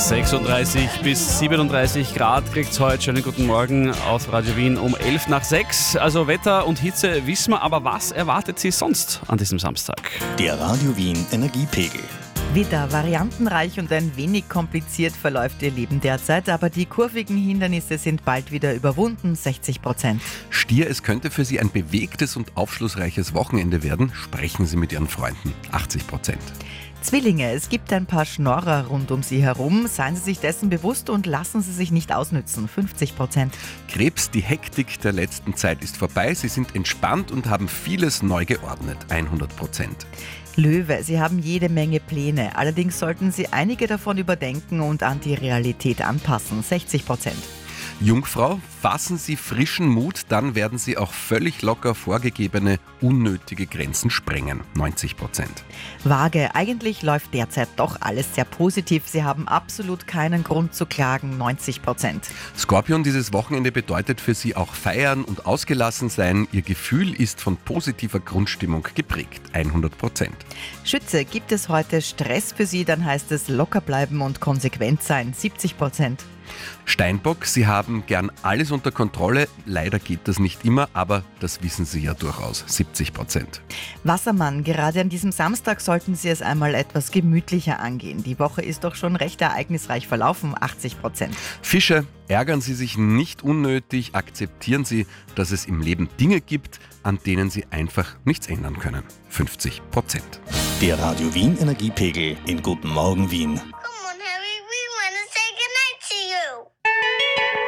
36 bis 37 Grad kriegt es heute. Schönen guten Morgen auf Radio Wien um 11 nach 6. Also Wetter und Hitze wissen wir, aber was erwartet Sie sonst an diesem Samstag? Der Radio Wien Energiepegel. Wieder variantenreich und ein wenig kompliziert verläuft Ihr Leben derzeit, aber die kurvigen Hindernisse sind bald wieder überwunden, 60%. Stier, es könnte für Sie ein bewegtes und aufschlussreiches Wochenende werden. Sprechen Sie mit Ihren Freunden, 80%. Zwillinge, es gibt ein paar Schnorrer rund um Sie herum. Seien Sie sich dessen bewusst und lassen Sie sich nicht ausnützen, 50%. Krebs, die Hektik der letzten Zeit ist vorbei. Sie sind entspannt und haben vieles neu geordnet, 100%. Löwe, Sie haben jede Menge Pläne. Allerdings sollten Sie einige davon überdenken und an die Realität anpassen, 60%. Jungfrau, fassen Sie frischen Mut, dann werden Sie auch völlig locker vorgegebene, unnötige Grenzen sprengen, 90%. Waage, eigentlich läuft derzeit doch alles sehr positiv. Sie haben absolut keinen Grund zu klagen, 90%. Skorpion, dieses Wochenende bedeutet für Sie auch feiern und ausgelassen sein. Ihr Gefühl ist von positiver Grundstimmung geprägt, 100%. Schütze, gibt es heute Stress für Sie, dann heißt es locker bleiben und konsequent sein, 70%. Steinbock, Sie haben gern alles unter Kontrolle. Leider geht das nicht immer, aber das wissen Sie ja durchaus, 70%. Wassermann, gerade an diesem Samstag sollten Sie es einmal etwas gemütlicher angehen. Die Woche ist doch schon recht ereignisreich verlaufen, 80%. Fische, ärgern Sie sich nicht unnötig, akzeptieren Sie, dass es im Leben Dinge gibt, an denen Sie einfach nichts ändern können, 50%. Der Radio Wien Energiepegel in Guten Morgen Wien.